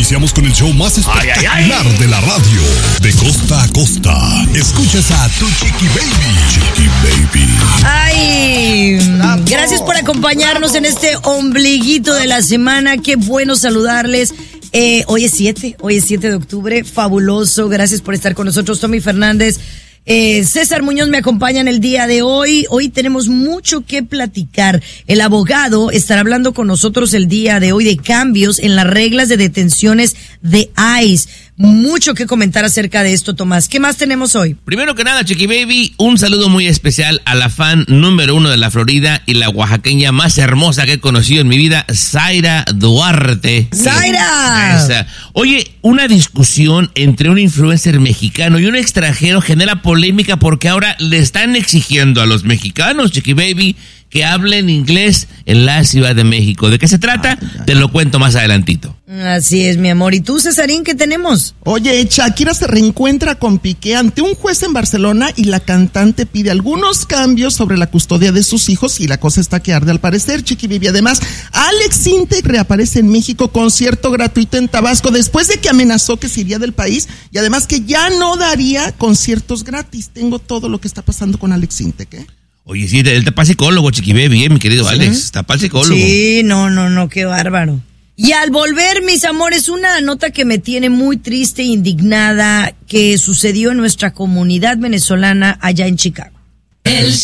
Iniciamos con el show más espectacular de la radio. De costa a costa. Escuchas a tu Chiqui Baby. Ay, gracias por acompañarnos en este ombliguito de la semana. Qué bueno saludarles. Hoy es 7 de octubre. Fabuloso. Gracias por estar con nosotros, Tommy Fernández. César Muñoz me acompaña en el día de hoy. Hoy tenemos mucho que platicar. El abogado estará hablando con nosotros el día de hoy de cambios en las reglas de detenciones de ICE. Mucho que comentar acerca de esto, Tomás. ¿Qué más tenemos hoy? Primero que nada, Chiqui Baby, un saludo muy especial a la fan número 1 de la Florida y la oaxaqueña más hermosa que he conocido en mi vida, Zaira Duarte. ¡Zaira! Oye, una discusión entre un influencer mexicano y un extranjero genera polémica porque ahora le están exigiendo a los mexicanos, Chiqui Baby, que hablen inglés en la Ciudad de México. ¿De qué se trata? Te lo cuento más adelantito. Así es, mi amor. ¿Y tú, Cesarín, qué tenemos? Oye, Shakira se reencuentra con Piqué ante un juez en Barcelona y la cantante pide algunos cambios sobre la custodia de sus hijos y la cosa está que arde al parecer, Chiqui Baby. Además, Alex Intec reaparece en México, concierto gratuito en Tabasco después de que amenazó que se iría del país y además que ya no daría conciertos gratis. Tengo todo lo que está pasando con Alex Intec, ¿eh? Oye, sí, él está para psicólogo, Chiqui Baby, mi querido ¿Sí? Alex. Está para psicólogo. Sí, no, qué bárbaro. Y al volver, mis amores, una nota que me tiene muy triste e indignada que sucedió en nuestra comunidad venezolana allá en Chicago.